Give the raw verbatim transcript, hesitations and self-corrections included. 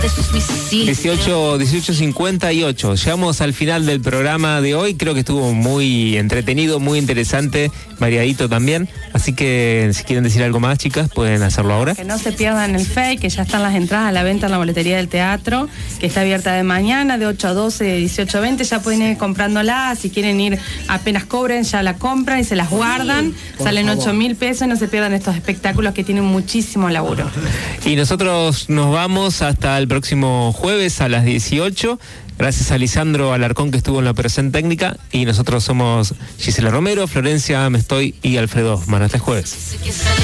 dieciocho, dieciocho cincuenta y ocho. Llegamos al final del programa de hoy. Creo que estuvo muy entretenido, muy interesante, variadito también. Así que si quieren decir algo más, chicas, pueden hacerlo ahora. Que no se pierdan el F E I, que ya están las entradas a la venta en la boletería del teatro, que está abierta de mañana, de ocho a doce, de dieciocho a veinte. Ya pueden ir comprándola. Si quieren ir, apenas cobren, ya la compran y se las guardan. Sí, salen ocho mil pesos. No se pierdan estos espectáculos que tienen muchísimo laburo. Y nosotros nos vamos hasta el próximo jueves a las dieciocho. Gracias a Lisandro Alarcón, que estuvo en la operación técnica, y nosotros somos Gisela Romero, Florencia Mestoy y Alfredo Hoffman. Hasta el jueves.